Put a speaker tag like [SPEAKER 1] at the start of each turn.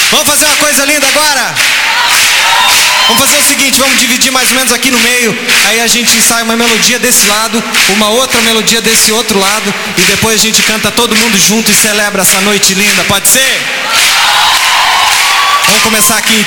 [SPEAKER 1] Vamos fazer uma coisa linda agora? Vamos fazer o seguinte, vamos dividir mais ou menos aqui no meio. Aí a gente ensaia uma melodia desse lado, uma outra melodia desse outro lado, e depois a gente canta todo mundo junto e celebra essa noite linda, pode ser? Vamos começar aqui então.